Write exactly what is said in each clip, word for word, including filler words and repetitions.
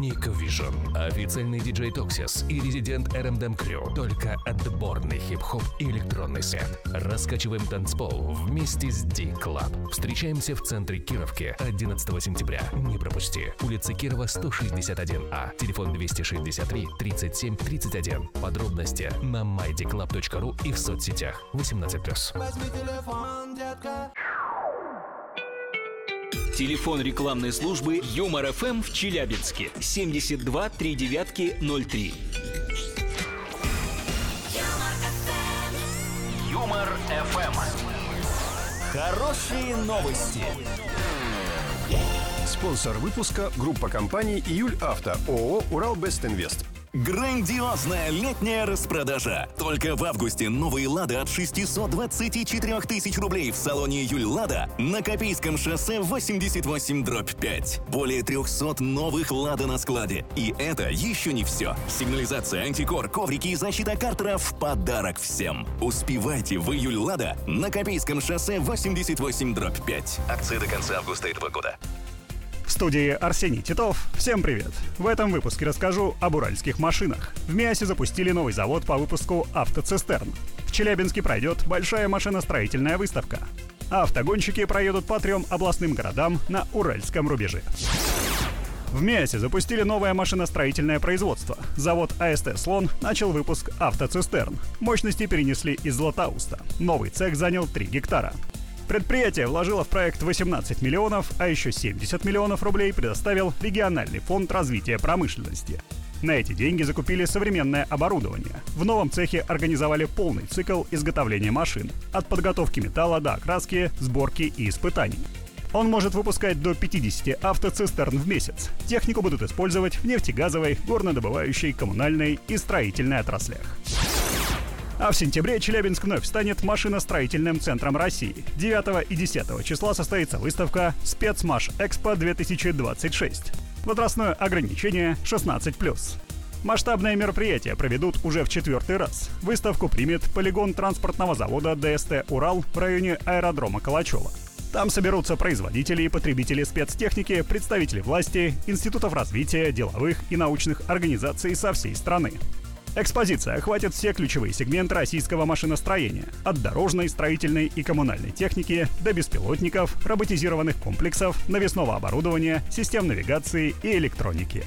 Мика Вижн, официальный диджей Токсис и резидент эр эм дэ эм Crew. Только отборный хип-хоп и электронный сет. Раскачиваем танцпол вместе с D-Club. Встречаемся в центре Кировки одиннадцатого сентября. Не пропусти. Улица Кирова, сто шестьдесят один А. Телефон двести шестьдесят три тридцать семь тридцать один. Подробности на май ди клаб точка ру и в соцсетях. восемнадцать плюс. Телефон рекламной службы Юмор эф эм в Челябинске семьдесят два три девятки ноль три. Юмор эф эм. Хорошие новости. Спонсор выпуска — группа компаний «Июль Авто», ООО «Урал-Бест-Инвест». Грандиозная летняя распродажа. Только в августе новые «Лада» от шестисот двадцати четырёх тысяч рублей в салоне «Июль Лада» на Копейском шоссе восемьдесят восемь дробь пять. Более трехсот новых «Лада» на складе. И это еще не все. Сигнализация, антикор, коврики и защита картера в подарок всем. Успевайте в «Июль Лада» на Копейском шоссе восемьдесят восемь дробь пять. Акция до конца августа этого года. В студии Арсений Титов. Всем привет! В этом выпуске расскажу об уральских машинах. В МИАСе запустили новый завод по выпуску автоцистерн. В Челябинске пройдет большая машиностроительная выставка. Автогонщики проедут по трем областным городам на уральском рубеже. В МИАСе запустили новое машиностроительное производство. Завод а эс тэ «Слон» начал выпуск автоцистерн. Мощности перенесли из Златоуста. Новый цех занял три гектара. Предприятие вложило в проект восемнадцать миллионов, а еще семьдесят миллионов рублей предоставил региональный фонд развития промышленности. На эти деньги закупили современное оборудование. В новом цехе организовали полный цикл изготовления машин. От подготовки металла до окраски, сборки и испытаний. Он может выпускать до пятидесяти автоцистерн в месяц. Технику будут использовать в нефтегазовой, горнодобывающей, коммунальной и строительной отраслях. А в сентябре Челябинск вновь станет машиностроительным центром России. девятого и десятого числа состоится выставка «Спецмаш-Экспо-две тысячи двадцать шесть». Возрастное ограничение шестнадцать плюс. Масштабное мероприятие проведут уже в четвертый раз. Выставку примет полигон транспортного завода дэ эс тэ «Урал» в районе аэродрома Калачева. Там соберутся производители и потребители спецтехники, представители власти, институтов развития, деловых и научных организаций со всей страны. Экспозиция охватит все ключевые сегменты российского машиностроения – от дорожной, строительной и коммунальной техники до беспилотников, роботизированных комплексов, навесного оборудования, систем навигации и электроники.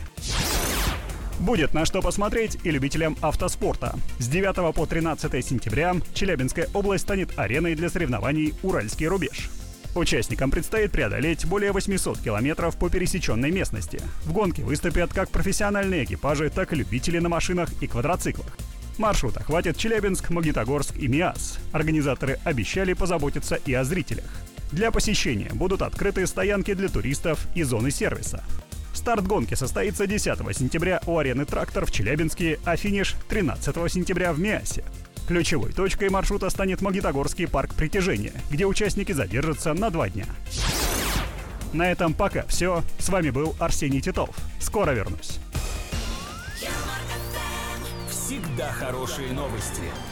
Будет на что посмотреть и любителям автоспорта. С девятого по тринадцатое сентября Челябинская область станет ареной для соревнований «Уральский рубеж». Участникам предстоит преодолеть более восьмисот километров по пересеченной местности. В гонке выступят как профессиональные экипажи, так и любители на машинах и квадроциклах. Маршрут охватит Челябинск, Магнитогорск и МИАС. Организаторы обещали позаботиться и о зрителях. Для посещения будут открыты стоянки для туристов и зоны сервиса. Старт гонки состоится десятого сентября у арены «Трактор» в Челябинске, а финиш тринадцатого сентября в МИАСе. Ключевой точкой маршрута станет Магнитогорский парк притяжения, где участники задержатся на два дня. На этом пока все. С вами был Арсений Титов. Скоро вернусь. Всегда хорошие новости.